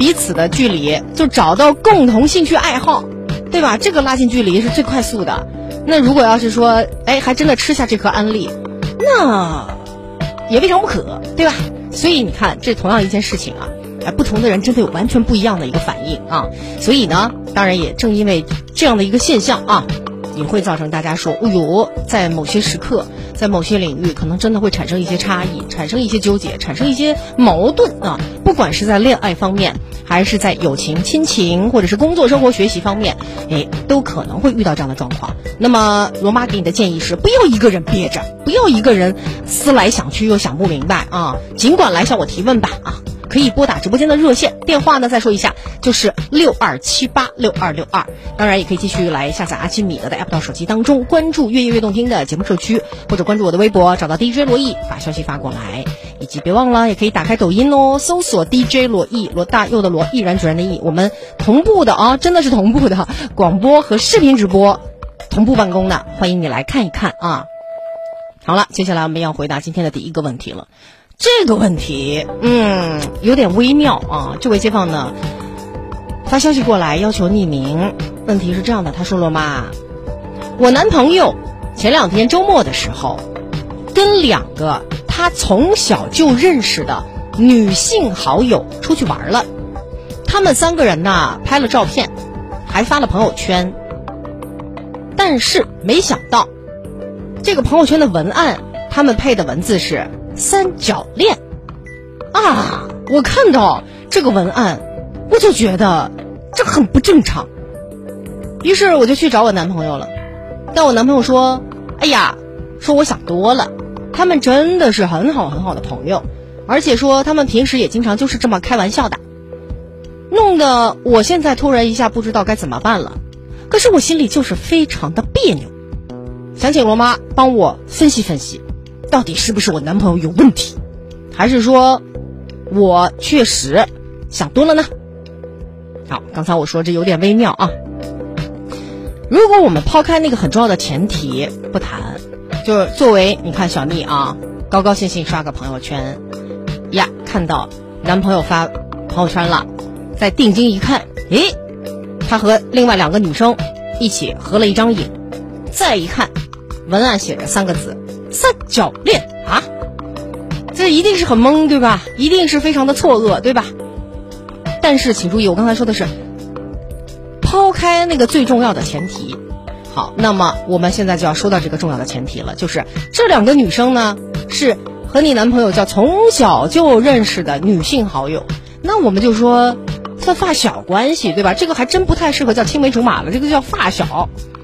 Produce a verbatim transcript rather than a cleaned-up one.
彼此的距离，就找到共同兴趣爱好，对吧？这个拉近距离是最快速的。那如果要是说，哎，还真的吃下这颗安利，那也未尝不可，对吧？所以你看，这同样一件事情啊，哎，不同的人真的有完全不一样的一个反应啊。所以呢，当然也正因为这样的一个现象啊，也会造成大家说，哎呦，在某些时刻，在某些领域，可能真的会产生一些差异，产生一些纠结，产生一些矛盾啊。不管是在恋爱方面，还是在友情、亲情，或者是工作、生活、学习方面，哎，都可能会遇到这样的状况。那么罗妈给你的建议是，不要一个人憋着，不要一个人思来想去又想不明白啊，尽管来向我提问吧啊。可以拨打直播间的热线电话呢，再说一下，就是六二七八六二六二。当然也可以继续来下载阿基米德的 app 到手机当中，关注越夜越动听的节目社区，或者关注我的微博，找到 D J 罗毅，把消息发过来。以及别忘了，也可以打开抖音哦，搜索 D J 罗毅，罗大佑的罗，毅然决然的毅。我们同步的啊，真的是同步的，广播和视频直播同步办公的，欢迎你来看一看啊。好了，接下来我们要回答今天的第一个问题了。这个问题，嗯，有点微妙啊。这位街坊呢，发消息过来要求匿名。问题是这样的，他说罗妈，我男朋友前两天周末的时候，跟两个他从小就认识的女性好友出去玩了。他们三个人呢，拍了照片，还发了朋友圈。但是没想到，这个朋友圈的文案，他们配的文字是三角恋啊！我看到这个文案，我就觉得这很不正常。于是我就去找我男朋友了，但我男朋友说：“哎呀，说我想多了，他们真的是很好很好的朋友，而且说他们平时也经常就是这么开玩笑的。”弄得我现在突然一下不知道该怎么办了。可是我心里就是非常的别扭，想请罗妈帮我分析分析。到底是不是我男朋友有问题，还是说我确实想多了呢？好，刚才我说这有点微妙啊。如果我们抛开那个很重要的前提不谈，就是作为你看小蜜啊，高高兴兴刷个朋友圈呀，看到男朋友发朋友圈了，再定睛一看，诶，他和另外两个女生一起合了一张影，再一看文案写着三个字，三角恋啊，这一定是很懵，对吧？一定是非常的错愕，对吧？但是请注意，我刚才说的是抛开那个最重要的前提。好，那么我们现在就要说到这个重要的前提了，就是这两个女生呢是和你男朋友叫从小就认识的女性好友，那我们就说算发小关系，对吧？这个还真不太适合叫青梅竹马了，这个叫发小。